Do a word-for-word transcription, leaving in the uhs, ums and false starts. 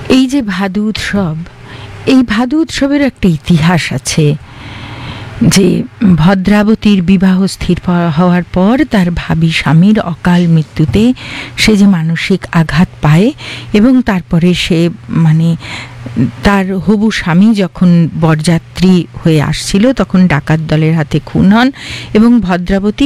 এই যে ভাদু উৎসব, এই ভাদু উৎসবের একটা ইতিহাস আছে যে ভদ্রাবতীর বিবাহ স্থির হওয়ার পর তার ভাবী স্বামীর অকাল মৃত্যুতে সে যে মানসিক আঘাত পায় এবং তারপরে সে মানে তার হবু স্বামী যখন বরযাত্রী হয়ে আসছিল তখন ডাকাত দলের হাতে খুন হন এবং ভদ্রাবতী